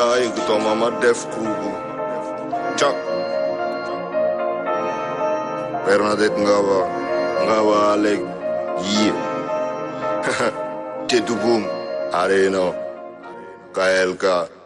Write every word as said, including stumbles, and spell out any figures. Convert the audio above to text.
Ay, gusto mama def krugu. Chak. Bernadette Ngaba. Ngaba Alec. Yeah. Tetu boom. Areno. K L K.